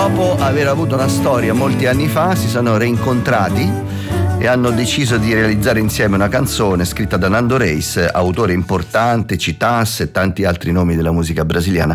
dopo aver avuto una storia molti anni fa, si sono reincontrati e hanno deciso di realizzare insieme una canzone scritta da Nando Reis, autore importante, Citas e tanti altri nomi della musica brasiliana,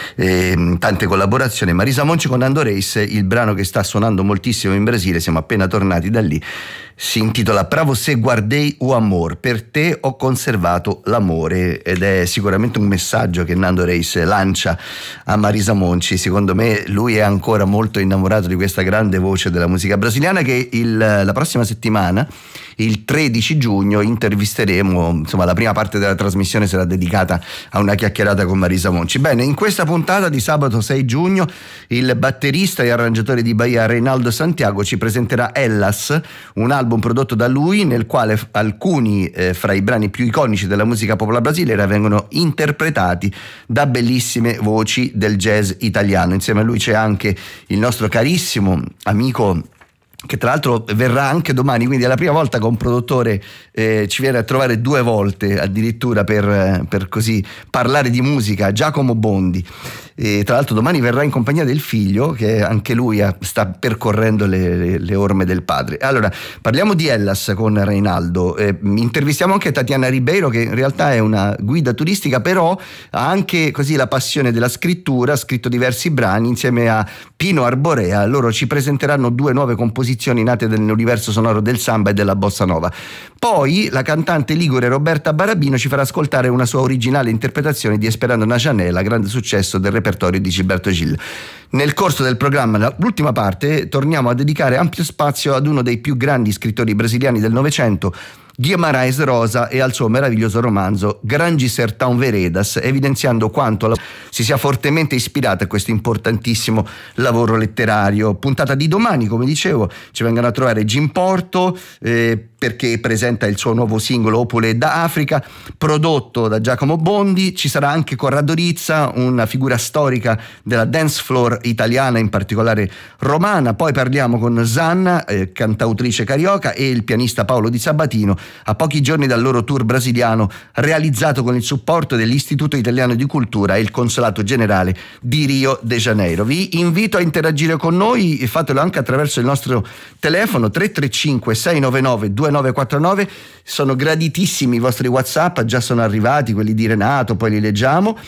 tante collaborazioni. Marisa Monte con Nando Reis, il brano che sta suonando moltissimo in Brasile, siamo appena tornati da lì, si intitola Pra você guardei o amor, per te ho conservato l'amore, ed è sicuramente un messaggio che Nando Reis lancia a Marisa Monte. Secondo me lui è ancora molto innamorato di questa grande voce della musica brasiliana, che la prossima settimana, il 13 giugno, intervisteremo. Insomma, la prima parte della trasmissione sarà dedicata a una chiacchierata con Marisa Monte. Bene, in questa puntata di sabato 6 giugno il batterista e arrangiatore di Bahia Reinaldo Santiago ci presenterà Ellas, un album prodotto da lui nel quale alcuni fra i brani più iconici della musica popolare brasiliana vengono interpretati da bellissime voci del jazz italiano. Insieme a lui c'è anche il nostro carissimo amico, che tra l'altro verrà anche domani, quindi è la prima volta che un produttore ci viene a trovare 2 volte addirittura per così parlare di musica, Giacomo Bondi. E tra l'altro domani verrà in compagnia del figlio, che anche lui sta percorrendo le orme del padre. Allora, parliamo di Ellas con Reinaldo, intervistiamo anche Tatiana Ribeiro, che in realtà è una guida turistica, però ha anche così la passione della scrittura, ha scritto diversi brani insieme a Pino Arborea. Loro ci presenteranno 2 nuove composizioni nate nell'universo sonoro del samba e della bossa nova. Poi la cantante ligure Roberta Barabino ci farà ascoltare una sua originale interpretazione di Esperando una Janela, grande successo del repertorio di Gilberto Gil. Nel corso del programma, l'ultima parte, torniamo a dedicare ampio spazio ad uno dei più grandi scrittori brasiliani del Novecento, Guimarães Rosa, e al suo meraviglioso romanzo Grande Sertão Veredas, evidenziando quanto si sia fortemente ispirata a questo importantissimo lavoro letterario. Puntata di domani, come dicevo, ci vengono a trovare Jim Porto, perché presenta il suo nuovo singolo Opule da Africa, prodotto da Giacomo Bondi. Ci sarà anche Corrado Rizza, una figura storica della dance floor italiana, in particolare romana. Poi parliamo con Zanna, cantautrice carioca, e il pianista Paolo Di Sabatino, a pochi giorni dal loro tour brasiliano, realizzato con il supporto dell'Istituto Italiano di Cultura e il Consolato Generale di Rio de Janeiro. Vi invito a interagire con noi, e fatelo anche attraverso il nostro telefono 335 699 2949. Sono graditissimi i vostri WhatsApp, già sono arrivati quelli di Renato, poi li leggiamo.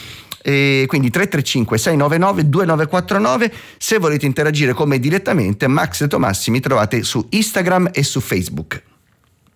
E quindi 335 699 2949. Se volete interagire con me direttamente, Max e Tomassi mi trovate su Instagram e su Facebook.